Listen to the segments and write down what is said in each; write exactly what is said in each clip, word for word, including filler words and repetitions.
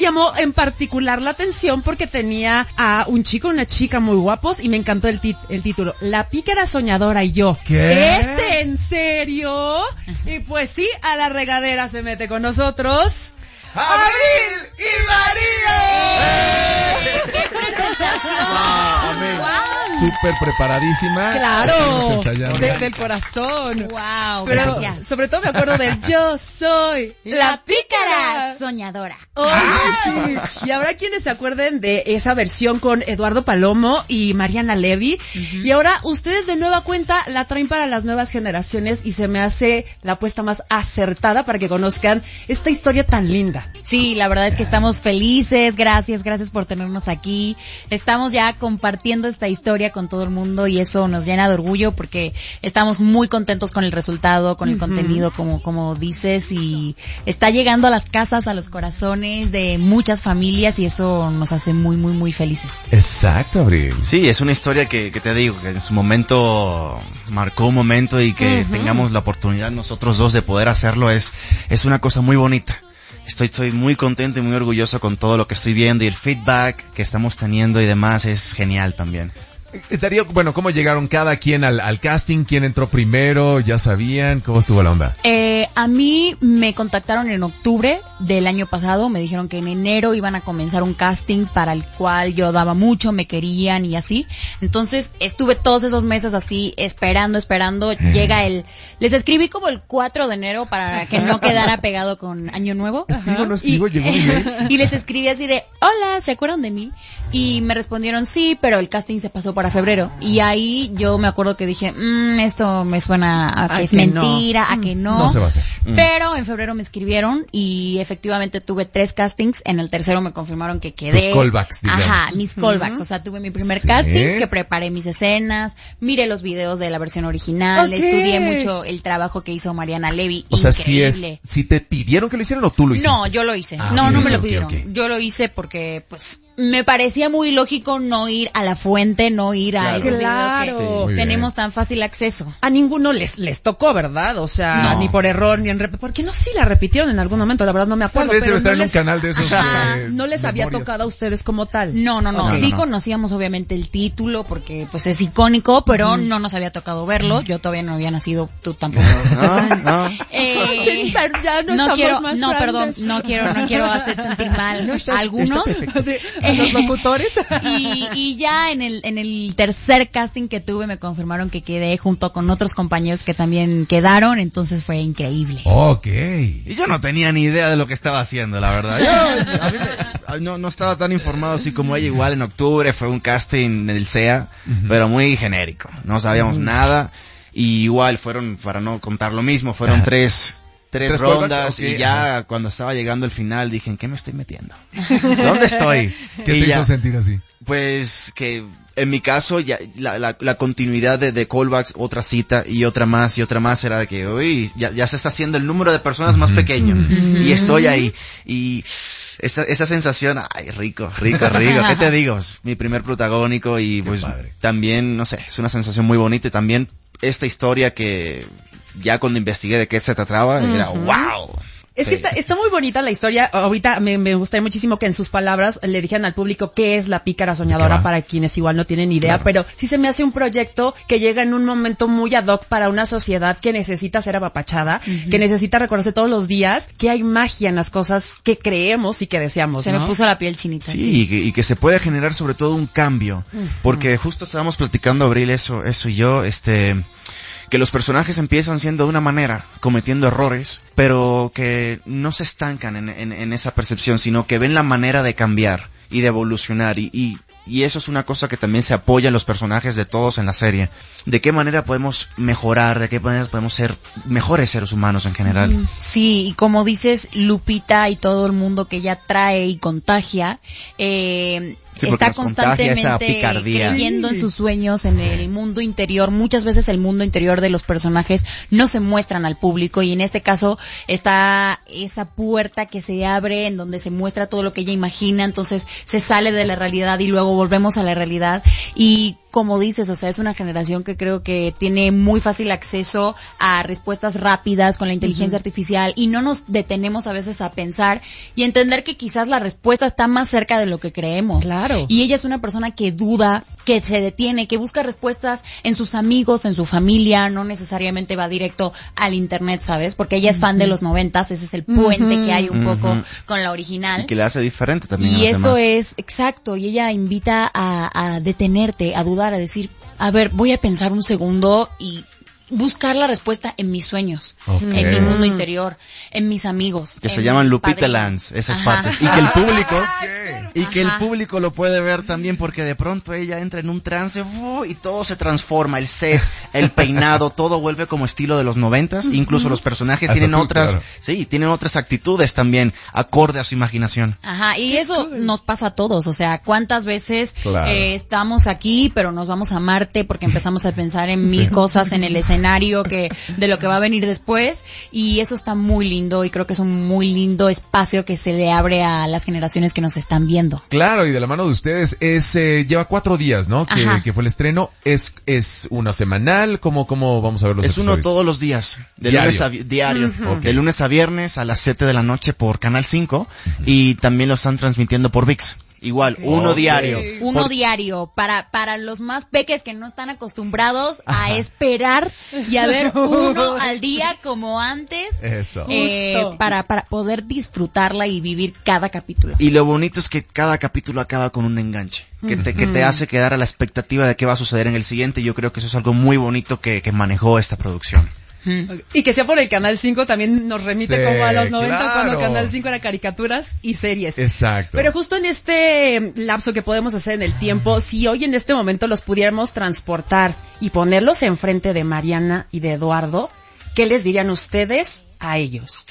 llamó en particular la atención porque tenía a un chico y una chica muy guapos y me encantó el, tit- el título, La Pícara Soñadora. Y yo, ¿qué? ¿es en serio? Y pues sí, a la regadera se mete con nosotros ¡Abril y María! ¡Qué presentación! Wow, Wow. súper preparadísima. Claro, desde el corazón. Wow, Pero gracias. sobre todo me acuerdo del Yo soy La Pícara Soñadora. Ay, sí. Y habrá quienes se acuerden de esa versión con Eduardo Palomo y Mariana Levy. Uh-huh. Y ahora ustedes de nueva cuenta la traen para las nuevas generaciones y se me hace la apuesta más acertada para que conozcan esta historia tan linda. Sí, la verdad es que estamos felices. Gracias, gracias por tenernos aquí. Estamos ya compartiendo esta historia con todo el mundo y eso nos llena de orgullo porque estamos muy contentos con el resultado, con el uh-huh. contenido, como, como dices, y está llegando a las casas, a los corazones de muchas familias y eso nos hace muy, muy, muy felices. Exacto, Abril. Sí, es una historia que, que te digo, que en su momento marcó un momento y que uh-huh. tengamos la oportunidad nosotros dos de poder hacerlo es, es una cosa muy bonita. Estoy, estoy muy contento y muy orgulloso con todo lo que estoy viendo y el feedback que estamos teniendo y demás es genial también. Darío, bueno, ¿cómo llegaron cada quien al, al casting? ¿Quién entró primero? ¿Ya sabían? ¿Cómo estuvo la onda? Eh, a mí me contactaron en octubre del año pasado, me dijeron que en enero iban a comenzar un casting para el cual yo daba mucho, me querían y así. Entonces estuve todos esos meses así, esperando, esperando. Llega el... Les escribí como el cuatro de enero para que no quedara pegado con Año Nuevo. Escribo, no escribo, y, llegó mi mail. Y les escribí así de, hola, ¿se acuerdan de mí? Y me respondieron sí, pero el casting se pasó para febrero. Y ahí yo me acuerdo que dije, mmm, esto me suena a que Ay, es que mentira, no. a que no. No se va a hacer. Pero en febrero me escribieron y efectivamente tuve tres castings. En el tercero me confirmaron que quedé. Tus callbacks, digamos. Ajá, mis callbacks. Uh-huh. O sea, tuve mi primer ¿Sí? casting, que preparé mis escenas, miré los videos de la versión original, okay. estudié mucho el trabajo que hizo Mariana Levy. O sea, increíble. si es, si te pidieron que lo hicieran o tú lo hiciste. No, yo lo hice. Ah, no, okay, no me lo okay, pidieron. Okay. Yo lo hice porque, pues, me parecía muy lógico no ir a la fuente, no ir a claro. esos Claro. videos que Sí, tenemos tan fácil acceso. A ninguno les les tocó, ¿verdad? O sea, no. ni por error, ni en rep... porque no, sí la repitieron en algún momento, la verdad no me acuerdo. Tal vez pero debe estar no en les... un canal de esos. Ajá, de no les había memorias. tocado a ustedes como tal. No, no, no. Okay. Sí no, no. conocíamos obviamente el título porque pues es icónico, pero Mm. no nos había tocado verlo. Yo todavía no había nacido, tú tampoco. No, no. Eh, Pero ya no, no quiero, más no, grandes. perdón, no quiero, no quiero hacer sentir mal a algunos. Sí, a los locutores. Y, y ya en el en el tercer casting que tuve me confirmaron que quedé junto con otros compañeros que también quedaron, entonces fue increíble. Ok. Y yo no tenía ni idea de lo que estaba haciendo, la verdad. Yo, a mí me, no, no estaba tan informado así como ella. Igual en octubre fue un casting del C E A, uh-huh. pero muy genérico. No sabíamos uh-huh. nada. Y igual fueron, para no contar lo mismo, fueron uh-huh. tres... Tres, ¿Tres rondas okay. y ya Ajá. cuando estaba llegando el final dije, ¿en qué me estoy metiendo? ¿Dónde estoy? ¿Qué y te ya, hizo sentir así? Pues que en mi caso ya la, la, la continuidad de, de callbacks, otra cita y otra más y otra más era de que, uy, ya, ya se está haciendo el número de personas más pequeño mm-hmm. y estoy ahí y esa, esa sensación, ay, rico, rico, rico, ¿qué te digo? Es mi primer protagónico y pues también, no sé, es una sensación muy bonita y también esta historia que ya cuando investigué de qué se trataba, uh-huh. era wow. Es sí. que está, está muy bonita la historia. Ahorita me, me gustaría muchísimo que en sus palabras le dijeran al público qué es La Pícara Soñadora para quienes igual no tienen idea, claro. pero sí se me hace un proyecto que llega en un momento muy ad hoc para una sociedad que necesita ser apapachada, uh-huh. que necesita recordarse todos los días que hay magia en las cosas que creemos y que deseamos. Se ¿no? me puso la piel chinita. Sí, sí. Y, que, y que se puede generar sobre todo un cambio, uh-huh. porque justo estábamos platicando, Abril, eso, eso y yo, este... que los personajes empiezan siendo de una manera, cometiendo errores, pero que no se estancan en, en, en esa percepción, sino que ven la manera de cambiar y de evolucionar y, y, y eso es una cosa que también se apoya en los personajes de todos en la serie. De qué manera podemos mejorar, de qué manera podemos ser mejores seres humanos en general. Sí, y como dices, Lupita y todo el mundo que ella trae y contagia, eh... Sí, está constantemente creyendo en sus sueños, en sí. el mundo interior. Muchas veces el mundo interior de los personajes no se muestran al público y en este caso está esa puerta que se abre en donde se muestra todo lo que ella imagina, entonces se sale de la realidad y luego volvemos a la realidad y como dices, o sea, es una generación que creo que tiene muy fácil acceso a respuestas rápidas con la inteligencia uh-huh. artificial y no nos detenemos a veces a pensar y entender que quizás la respuesta está más cerca de lo que creemos. Claro. Y ella es una persona que duda, que se detiene, que busca respuestas en sus amigos, en su familia, no necesariamente va directo al internet, ¿sabes? Porque ella es fan uh-huh. de los noventas, ese es el puente uh-huh. que hay un uh-huh. poco con la original. Y que le hace diferente también. Y a los eso demás. es, exacto, y ella invita a, a detenerte, a dudar, a decir, a ver, voy a pensar un segundo y buscar la respuesta en mis sueños, okay. en mi mundo interior, en mis amigos. Que se llaman Lupita Lands, esas Ajá. partes. Y que el público, y que Ajá. el público lo puede ver también porque de pronto ella entra en un trance uh, y todo se transforma, el set, el peinado, todo vuelve como estilo de los noventas, uh-huh. incluso los personajes Hasta tienen tú, otras, claro. sí, tienen otras actitudes también, acorde a su imaginación. Ajá, y eso nos pasa a todos, o sea, cuántas veces claro. eh, estamos aquí, pero nos vamos a Marte porque empezamos a pensar en mil cosas en el escenario que de lo que va a venir después y eso está muy lindo y creo que es un muy lindo espacio que se le abre a las generaciones que nos están viendo. Claro, y de la mano de ustedes es eh, lleva cuatro días, ¿no? Que, que fue el estreno. Es es una semanal. ¿Cómo cómo vamos a ver los Es episodios? Uno todos los días, de diario. lunes a diario, uh-huh. okay. de lunes a viernes a las siete de la noche por Canal cinco uh-huh. y también lo están transmitiendo por ViX. Igual, okay. uno okay. diario. Uno Por... diario, para para los más peques que no están acostumbrados Ajá. a esperar y a ver uno al día como antes. Eso. Eh, para, para poder disfrutarla y vivir cada capítulo. Y lo bonito es que cada capítulo acaba con un enganche, que te, que te hace quedar a la expectativa de qué va a suceder en el siguiente. Yo creo que eso es algo muy bonito que, que manejó esta producción. Okay. Y que sea por el Canal cinco también nos remite sí, como a los noventa claro. cuando Canal cinco era caricaturas y series. Exacto. Pero justo en este lapso que podemos hacer en el tiempo, si hoy en este momento los pudiéramos transportar y ponerlos enfrente de Mariana y de Eduardo, ¿qué les dirían ustedes a ellos?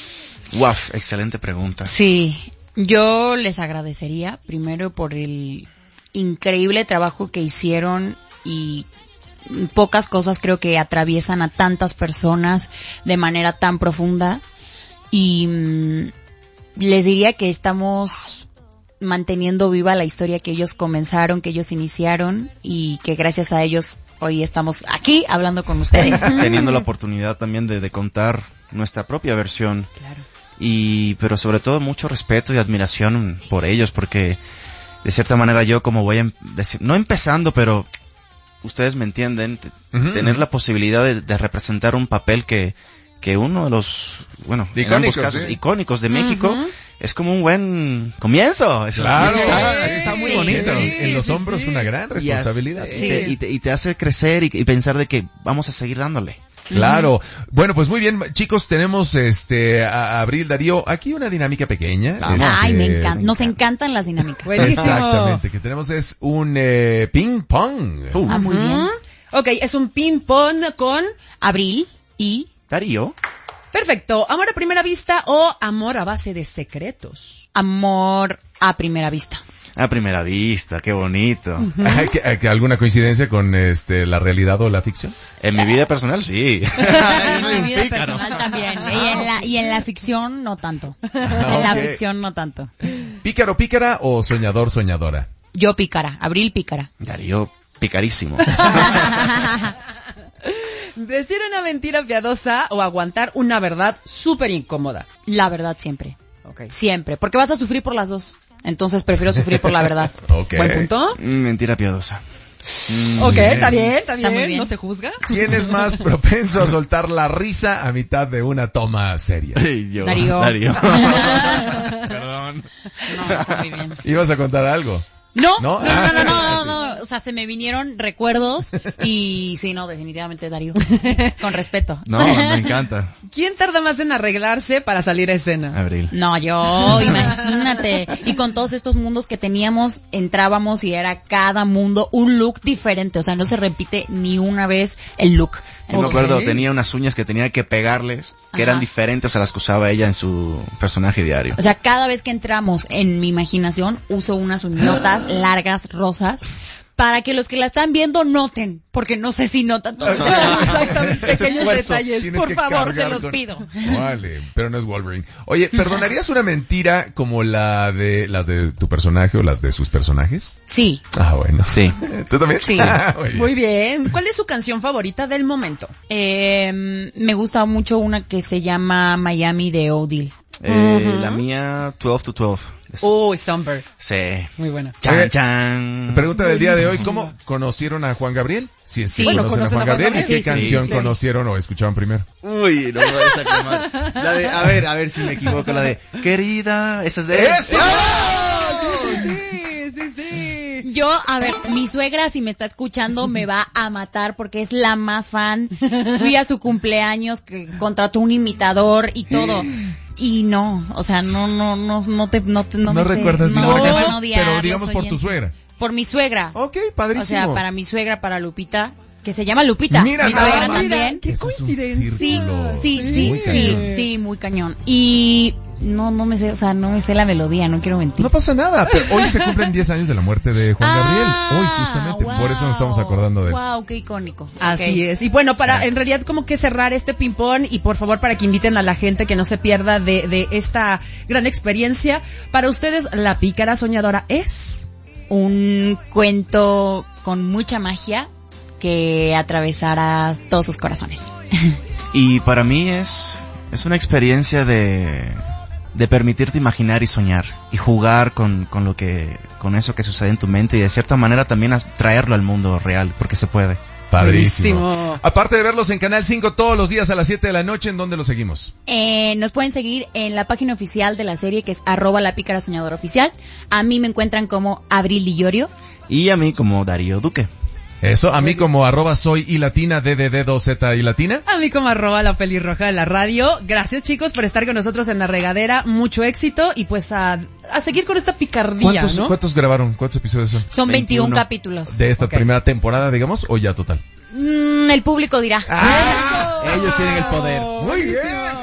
Uf, excelente pregunta. Sí, yo les agradecería primero por el increíble trabajo que hicieron y pocas cosas creo que atraviesan a tantas personas de manera tan profunda y mmm, les diría que estamos manteniendo viva la historia que ellos comenzaron, que ellos iniciaron y que gracias a ellos hoy estamos aquí hablando con ustedes. Teniendo la oportunidad también de, de contar nuestra propia versión. Claro. Y, pero sobre todo mucho respeto y admiración por ellos porque de cierta manera yo como voy, em, no empezando, pero ustedes me entienden, t- uh-huh. tener la posibilidad de, de representar un papel que, que uno de los, bueno, icónicos, en ambos casos, ¿sí? icónicos de México, uh-huh. es como un buen comienzo. Es claro, está, sí, está muy bonito. Sí, en los hombros sí. una gran responsabilidad. Y, te, y, te, y te hace crecer y, y pensar de que vamos a seguir dándole. Claro. Uh-huh. Bueno, pues muy bien, chicos, tenemos este a Abril, Darío, aquí una dinámica pequeña. Este, Ay, me encanta. Nos encantan las dinámicas. Buenísimo. Exactamente, que tenemos es un eh, ping pong. Uh. Ah, muy bien. Ok, es un ping pong con Abril y Darío. Perfecto. ¿Amor a primera vista o amor a base de secretos? Amor a primera vista. A primera vista, qué bonito. Uh-huh. ¿Hay alguna coincidencia con este la realidad o la ficción? En mi vida personal, sí. En mi vida personal también. Y en la, y en la ficción, no tanto. En okay. la ficción, no tanto. ¿Pícaro, pícara o soñador, soñadora? Yo pícara. Abril pícara. Darío picarísimo. ¿Decir una mentira piadosa o aguantar una verdad súper incómoda? La verdad siempre. Okay. Siempre. Porque vas a sufrir por las dos. Entonces prefiero sufrir por la verdad. Okay. ¿Buen punto? Mentira piadosa. Mm, ok, bien. está bien, está bien. Está bien. No se juzga. ¿Quién es más propenso a soltar la risa a mitad de una toma seria? Yo. Darío. Darío. Perdón. No, está muy bien. ¿Ibas a contar algo? No, no, no, no, no, no, no, no, o sea, se me vinieron recuerdos y sí, no, definitivamente Darío, con respeto. No, me encanta. ¿Quién tarda más en arreglarse para salir a escena? Abril. No, yo, imagínate, y con todos estos mundos que teníamos, entrábamos y era cada mundo un look diferente, o sea, no se repite ni una vez el look. Yo me acuerdo, tenía unas uñas que tenía que pegarles, que Ajá. eran diferentes a las que usaba ella en su personaje diario. O sea, cada vez que entramos en mi imaginación, uso unas uñotas largas, rosas, para que los que la están viendo noten, porque no sé si notan todos esos pequeños detalles. Tienes Por favor, se cargar los con- pido. Vale, pero no es Wolverine. Oye, ¿perdonarías una mentira como la de las de tu personaje o las de sus personajes? Sí. Ah, bueno. Sí. ¿Tú también? Sí. Ah, muy bien. Muy bien. ¿Cuál es su canción favorita del momento? Eh, me gusta mucho una que se llama Miami de Odile. Eh, Ujú. La mía, twelve to twelve. Es- Oh, Stomper. Sí. Muy buena. Chan, Oye, chan. Pregunta del día de hoy, ¿cómo conocieron a Juan Gabriel? Si es que Sí. conocen Bueno, a Juan Gabriel, ¿y Gabriel. qué Sí, sí, canción sí. conocieron o escuchaban primero? Uy, no me vayas a quemar. La de, a ver, a ver si me equivoco, la de, querida, esa es de... ¡Eso! Sí, sí, sí. Yo, a ver, mi suegra, si me está escuchando, me va a matar porque es la más fan. Fui a su cumpleaños, que contrató un imitador y todo. Y no, o sea, no, no, no, no te, no te, no, No me sé. recuerdas no, ninguna van a canción, odiar pero los digamos por tu oyentes. suegra. Por mi suegra. Ok, padrísimo. O sea, para mi suegra, para Lupita, que se llama Lupita. Mira, mi nada suegra más. también. Qué Eso es un coincidencia. Sí, círculo sí, sí, muy sí, cañón. sí, muy cañón. Y no, no me sé, o sea, no me sé la melodía, no quiero mentir. No pasa nada, pero hoy se cumplen diez años de la muerte de Juan Gabriel. Ah, Hoy justamente, por eso nos estamos wow, acordando de él. Wow, qué icónico. Así es. Y bueno, para en realidad como que cerrar este ping-pong y por favor para que inviten a la gente que no se pierda de, de esta gran experiencia. Para ustedes, La Pícara Soñadora es... Un cuento con mucha magia que atravesará todos sus corazones. Y para mí es, es una experiencia de, de permitirte imaginar y soñar y jugar con, con lo que, con eso que sucede en tu mente y de cierta manera también as- traerlo al mundo real, porque se puede. Padrísimo. Buenísimo. Aparte de verlos en Canal cinco todos los días a las siete de la noche, ¿en dónde los seguimos? Eh, nos pueden seguir en la página oficial de la serie, que es arroba la pícara soñadora oficial. A mí me encuentran como Abril Lillorio. Y a mí como Darío Duque. Eso, a mí como arroba soy y latina, D D D dos Z y latina. A mí como arroba la pelirroja de la radio. Gracias chicos por estar con nosotros en La Regadera. Mucho éxito y pues a, a seguir con esta picardía, ¿Cuántos, ¿no? ¿Cuántos grabaron? ¿Cuántos episodios son? Son veintiún veintiuno. capítulos. De esta Ok. primera temporada, digamos, o ya total. Mm, el público dirá. ¡Ah! Ellos tienen el poder. Muy bien.